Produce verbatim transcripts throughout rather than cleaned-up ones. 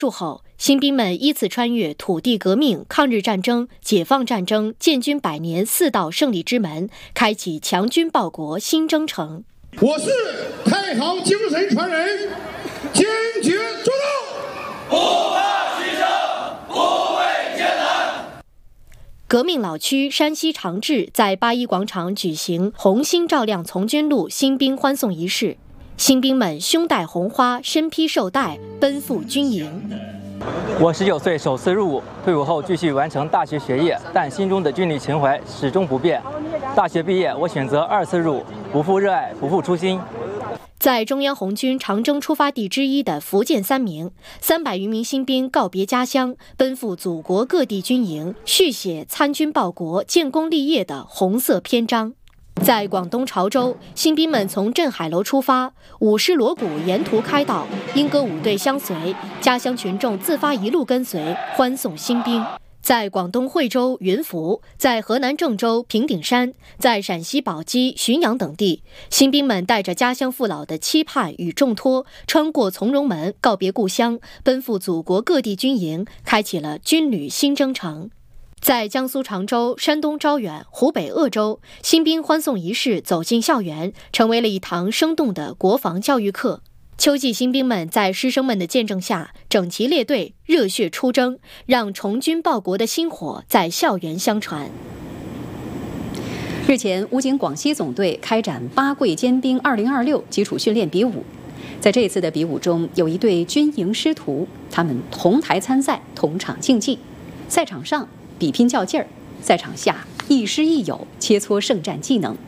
束后，新兵们依次穿越土地革命、抗日战争、解放战争、建军百年四道胜利之门，开启强军报国新征程。 我是太行精神传人，坚决做到， 不怕牺牲，不畏艰难。 革命老区山西长治在八一广场举行红星照亮从军路新兵欢送仪式。新兵们胸戴红花，身披绶带，奔赴军营。 我十九岁首次入伍，退伍后继续完成大学学业，但心中的军旅情怀始终不变。大学毕业，我选择二次入伍，不负热爱，不负初心。 在中央红军长征出发地之一的福建三明，三百余名新兵告别家乡，奔赴祖国各地军营，续写参军报国、建功立业的红色篇章。在广东潮州，新兵们从镇海楼出发，舞狮锣鼓沿途开道，莺歌舞队相随，家乡群众自发一路跟随，欢送新兵。在广东惠州、云浮，在河南郑州、平顶山，在陕西宝鸡、浔阳等地，新兵们带着家乡父老的期盼与重托，穿过从容门，告别故乡，奔赴祖国各地军营，开启了军旅新征程。在江苏常州、山东招远、湖北鄂州，新兵欢送仪式走进校园，成为了一堂生动的国防教育课。秋季新兵们在师生们的见证下，整齐列队，热血出征，让从军报国的薪火在校园相传。 日前，武警广西总队开展八桂尖兵二零二六基础训练比武。在这次的比武中，有一对军营师徒，他们同台参赛，同场竞技，赛场上比拼较劲儿，赛场下亦师亦友，切磋圣战技能。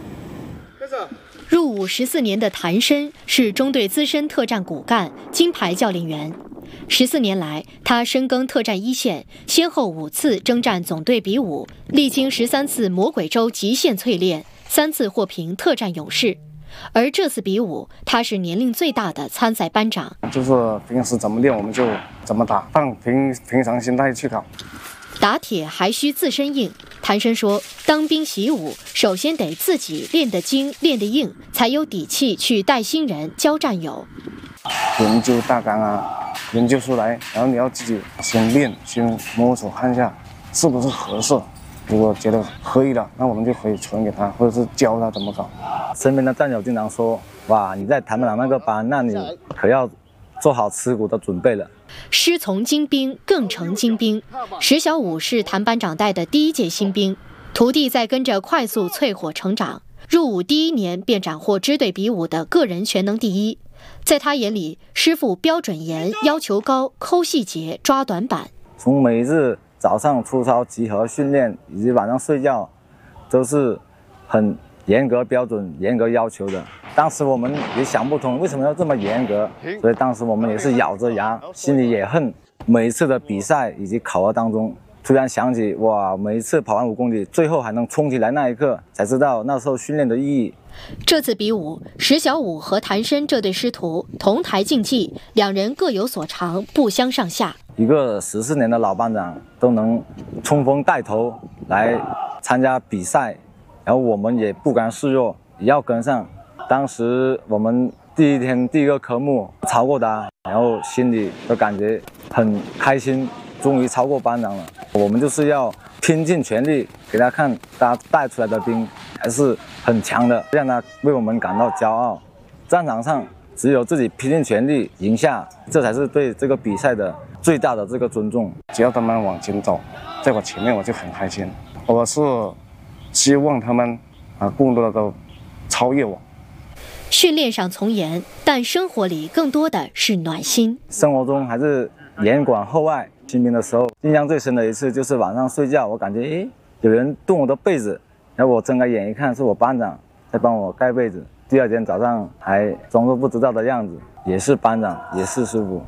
入伍十四年的谭申是中队资深特战骨干、金牌教练员。十四年来，他深耕特战一线，先后五次征战总队比武，历经十三次魔鬼周极限淬炼，三次获评特战勇士。而这次比武，他是年龄最大的参赛班长。 就是平时怎么练我们就怎么打，放平平常心态去搞。 打铁还需自身硬，谭申说，当兵习武，首先得自己练得精、练得硬，才有底气去带新人、教战友。 研究大纲啊，研究出来，然后你要自己先练，先摸索看一下是不是合适。如果觉得可以了，那我们就可以传给他，或者是教他怎么搞。 身边的战友经常说：“哇，你在谭班长那个班，那你可要做好吃苦的准备了。” 师从精兵，更成精兵。石小武是谭班长带的第一届新兵，徒弟在跟着快速淬火成长。入伍第一年便斩获支队比武的个人全能第一。在他眼里，师傅标准严，要求高，抠细节，抓短板。 从每日早上出操集合训练，以及晚上睡觉，都是很严格标准、严格要求的。当时我们也想不通为什么要这么严格，所以当时我们也是咬着牙，心里也恨。每一次的比赛以及考核当中，突然想起，哇，每一次跑完五公里，最后还能冲起来那一刻，才知道那时候训练的意义。 这次比武，石小武和谭申这对师徒同台竞技，两人各有所长，不相上下。 一个十四年的老班长都能冲锋带头来参加比赛，然后我们也不甘示弱，也要跟上。当时我们第一天第一个科目超过他，然后心里就感觉很开心，终于超过班长了。我们就是要拼尽全力给他看，他带出来的兵还是很强的，让他为我们感到骄傲。战场上只有自己拼尽全力赢下，这才是对这个比赛的最大的这个尊重。 只要他们往前走，在我前面我就很开心。我是希望他们啊更多的都超越我。 训练上从严，但生活里更多的是暖心。 生活中还是严管厚爱。新兵的时候，印象最深的一次就是晚上睡觉，我感觉诶有人动我的被子，然后我睁开眼一看，是我班长在帮我盖被子。第二天早上还装作不知道的样子，也是班长，也是师傅。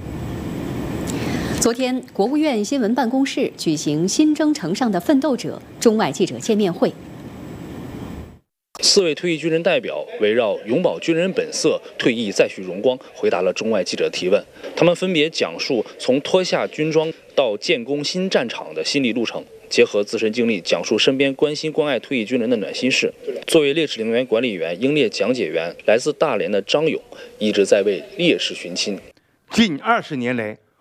昨天，国务院新闻办公室举行新征程上的奋斗者中外记者见面会。 四位退役军人代表围绕永葆军人本色、退役再续荣光，回答了中外记者提问。他们分别讲述从脱下军装到建功新战场的心理路程，结合自身经历，讲述身边关心关爱退役军人的暖心事。作为烈士陵园管理员、英烈讲解员，来自大连的张勇一直在为烈士寻亲。 近二十年来，